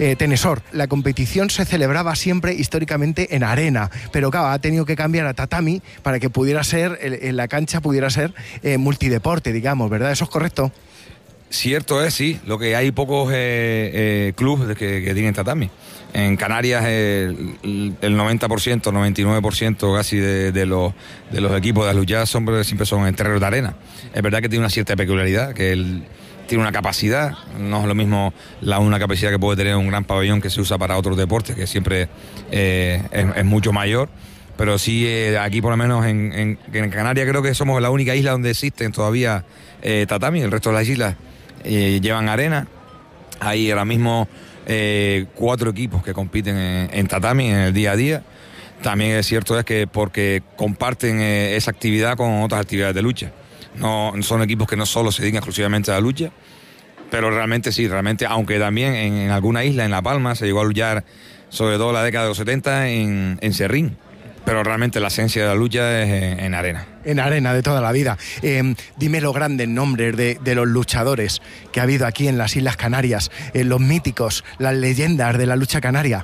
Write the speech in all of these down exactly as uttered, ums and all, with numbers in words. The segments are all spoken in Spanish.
Eh, Tenesor, la competición se celebraba siempre históricamente en arena, pero claro, ha tenido que cambiar a tatami para que pudiera ser, en la cancha pudiera ser eh, multideporte, digamos, ¿verdad? ¿Eso es correcto? Cierto es, sí, lo que hay pocos eh, eh, clubes que, que tienen tatami. En Canarias eh, el, el noventa por ciento, noventa y nueve por ciento casi de, de, los, de los equipos de lucha siempre, siempre son en terrenos de arena. Es verdad que tiene una cierta peculiaridad, que el, tiene una capacidad, no es lo mismo la una capacidad que puede tener un gran pabellón que se usa para otros deportes, que siempre eh, es, es mucho mayor. Pero sí, eh, aquí por lo menos en, en, en Canarias creo que somos la única isla donde existen todavía eh, tatami. El resto de las islas eh, llevan arena. Hay ahora mismo eh, cuatro equipos que compiten en, en tatami en el día a día. También es cierto es que porque comparten eh, esa actividad con otras actividades de lucha. No son equipos que no solo se dedican exclusivamente a la lucha, pero realmente sí, realmente, aunque también en, en alguna isla, en La Palma, se llegó a luchar sobre todo la década de los setenta en, en Serrín. Pero realmente la esencia de la lucha es en, en arena. En arena de toda la vida. Eh, dime los grandes nombres de, de los luchadores que ha habido aquí en las Islas Canarias, eh, los míticos, las leyendas de la lucha canaria.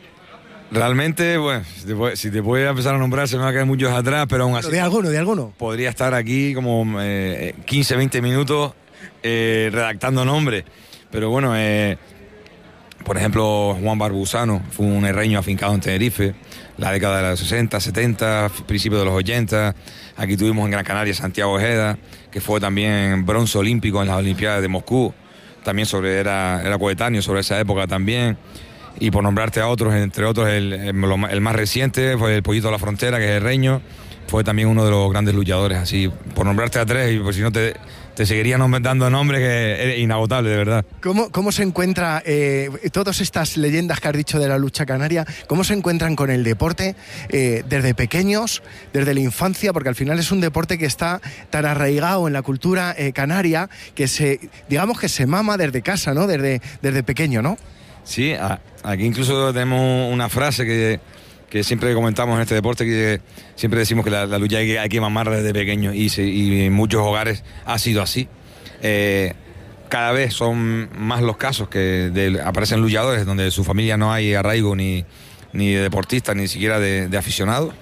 Realmente, bueno, si te, puede, si te puedo empezar a nombrar, se me va a quedar muchos atrás, pero aún así... ¿De alguno, de alguno? Podría estar aquí como eh, quince, veinte minutos eh, redactando nombres. Pero bueno, eh, por ejemplo, Juan Barbusano fue un herreño afincado en Tenerife, la década de los sesenta, setenta, principios de los ochenta. Aquí tuvimos en Gran Canaria Santiago Ojeda, que fue también bronce olímpico en las Olimpiadas de Moscú. También sobre, era, era coetáneo sobre esa época también. Y por nombrarte a otros, entre otros, el, el, el más reciente fue el Pollito de la Frontera, que es herreño. Fue también uno de los grandes luchadores, así, por nombrarte a tres, y por si no te, te seguiría dando nombres, que es inagotable, de verdad. ¿Cómo, cómo se encuentra, eh, todas estas leyendas que has dicho de la lucha canaria, cómo se encuentran con el deporte eh, desde pequeños, desde la infancia? Porque al final es un deporte que está tan arraigado en la cultura eh, canaria, que se, digamos que se mama desde casa, ¿no? Desde, desde pequeño, ¿no? Sí, a, aquí incluso tenemos una frase que... que siempre comentamos en este deporte, que siempre decimos que la, la lucha hay que, hay que mamar desde pequeño, y, se, y en muchos hogares ha sido así. Eh, cada vez son más los casos que de, aparecen luchadores donde su familia no hay arraigo ni, ni de deportistas, ni siquiera de, de aficionados,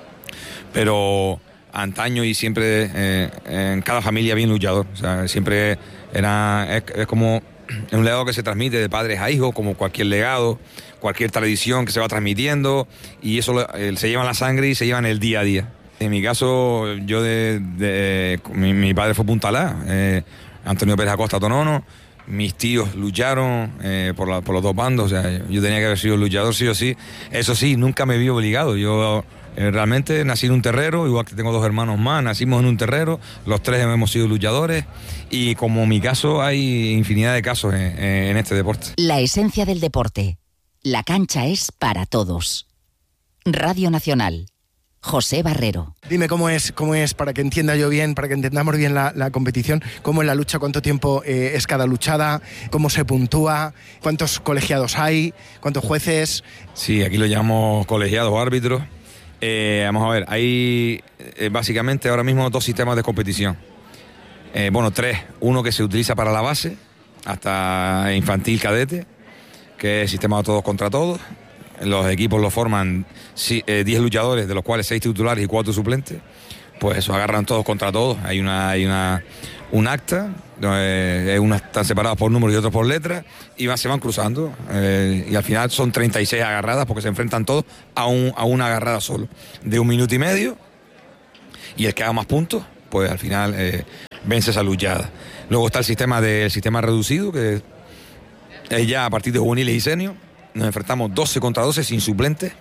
pero antaño y siempre eh, en cada familia había un luchador. O sea, siempre era, es, es como un legado que se transmite de padres a hijos, como cualquier legado, cualquier tradición que se va transmitiendo, y eso lo, eh, se lleva en la sangre y se lleva en el día a día. En mi caso, yo de, de mi, mi padre fue puntalá, eh, Antonio Pérez Acosta Tonono. Mis tíos lucharon eh, por, la, por los dos bandos, o sea, yo tenía que haber sido luchador sí o sí. Eso sí, nunca me vi obligado. Yo eh, realmente nací en un terrero, igual que tengo dos hermanos más, nacimos en un terrero, los tres hemos sido luchadores, y como en mi caso hay infinidad de casos en, en este deporte. La esencia del deporte. La cancha es para todos. Radio Nacional. José Barrero. Dime cómo es, cómo es, para que entienda yo bien, para que entendamos bien la, la competición, cómo es la lucha, cuánto tiempo eh, es cada luchada, cómo se puntúa, cuántos colegiados hay, cuántos jueces. Sí, aquí lo llamamos colegiados o árbitros. Eh, vamos a ver, hay eh, básicamente ahora mismo dos sistemas de competición. Eh, bueno, tres. Uno que se utiliza para la base, hasta infantil, cadete, que es el sistema de todos contra todos. Los equipos lo forman diez luchadores, de los cuales seis titulares y cuatro suplentes. Pues eso, agarran todos contra todos. Hay una hay una un acta, eh, unas están separadas por números y otros por letras, y van, se van cruzando. Eh, y al final son treinta y seis agarradas, porque se enfrentan todos a, un, a una agarrada solo, de un minuto y medio. Y el que haga más puntos, pues al final eh, vence esa luchada. Luego está el sistema, de, el sistema reducido, que es ya a partir de juveniles y senior. Nos enfrentamos doce contra doce sin suplentes,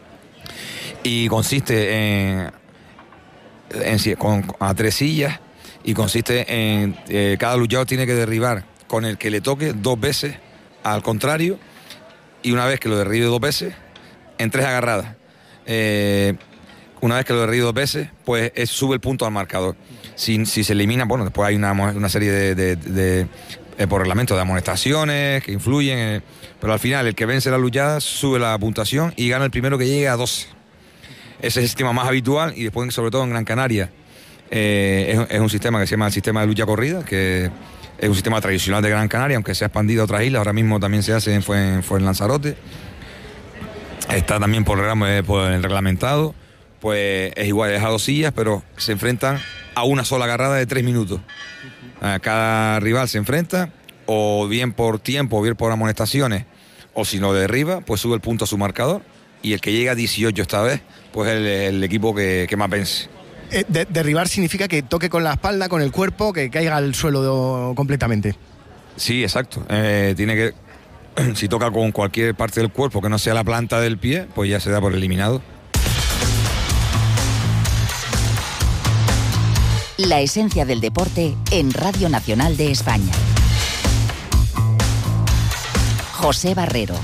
y consiste en, en con, a tres sillas, y consiste en eh, cada luchador tiene que derribar con el que le toque dos veces al contrario, y una vez que lo derribe dos veces en tres agarradas, eh, una vez que lo derribe dos veces, pues es, sube el punto al marcador. Si, si se elimina, bueno, después hay una, una serie de, de, de Eh, por reglamento de amonestaciones que influyen, eh, pero al final el que vence la luchada sube la puntuación y gana el primero que llegue a doce. Ese es el sistema más habitual, y después, sobre todo en Gran Canaria, eh, es, es un sistema que se llama el sistema de lucha corrida, que es un sistema tradicional de Gran Canaria, aunque se ha expandido a otras islas, ahora mismo también se hace en, Fue, fue en Lanzarote. Está también por, por el reglamentado, pues es igual, es a dos sillas, pero se enfrentan a una sola agarrada de tres minutos. Cada rival se enfrenta, o bien por tiempo, o bien por amonestaciones, o si no derriba, pues sube el punto a su marcador, y el que llega a dieciocho esta vez, pues es el, el equipo que, que más vence. Eh, de, derribar significa que toque con la espalda, con el cuerpo, que caiga al suelo do, completamente. Sí, exacto. Eh, tiene que, si toca con cualquier parte del cuerpo que no sea la planta del pie, pues ya se da por eliminado. La esencia del deporte en Radio Nacional de España. José Barrero.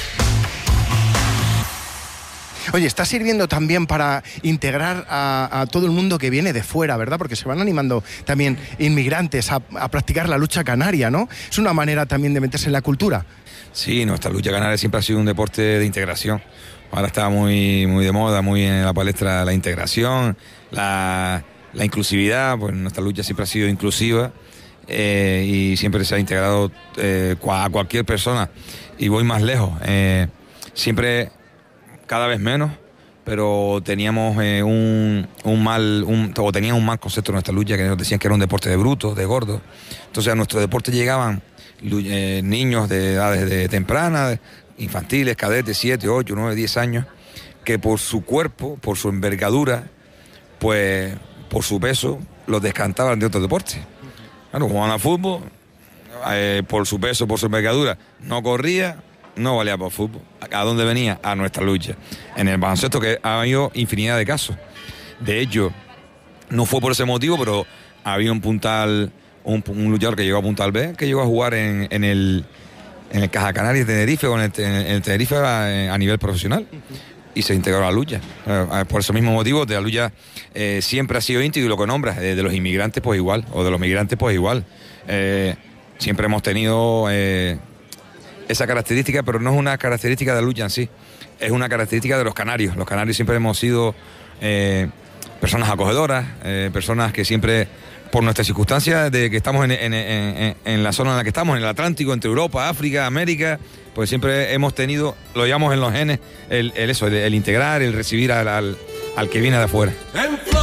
Oye, está sirviendo también para integrar a, a todo el mundo que viene de fuera, ¿verdad? Porque se van animando también inmigrantes a, a practicar la lucha canaria, ¿no? Es una manera también de meterse en la cultura. Sí, nuestra lucha canaria siempre ha sido un deporte de integración. Ahora está muy, muy de moda, muy en la palestra la integración, la, la inclusividad. Pues nuestra lucha siempre ha sido inclusiva eh, y siempre se ha integrado eh, a cualquier persona. Y voy más lejos. Eh, siempre... cada vez menos, pero teníamos eh, un, un mal, un, o tenían un mal concepto de nuestra lucha, que nos decían que era un deporte de brutos, de gordos. Entonces a nuestro deporte llegaban eh, niños de edades de tempranas, infantiles, cadetes, siete, ocho, nueve, diez años, que por su cuerpo, por su envergadura, pues por su peso, los descantaban de otros deportes. Bueno, jugaban a fútbol, eh, por su peso, por su envergadura, no corría, no valía para fútbol. ¿A dónde venía? A nuestra lucha. En el baloncesto, que ha habido infinidad de casos. De hecho, no fue por ese motivo, pero había un puntal, un, un luchador que llegó a Puntal B, que llegó a jugar en, en el en el Caja Canarias de Tenerife, o en el, en el Tenerife a, a nivel profesional, y se integró a la lucha. Por ese mismo motivo, de la lucha eh, siempre ha sido íntimo, y lo que nombras, eh, de los inmigrantes, pues igual, o de los migrantes, pues igual. Eh, siempre hemos tenido... Eh, esa característica, pero no es una característica de la lucha en sí, es una característica de los canarios. Los canarios siempre hemos sido eh, personas acogedoras, eh, personas que siempre, por nuestras circunstancias de que estamos en, en, en, en la zona en la que estamos, en el Atlántico, entre Europa, África, América, pues siempre hemos tenido, lo llamamos en los genes, el, el eso, el, el integrar, el recibir al, al, al que viene de afuera.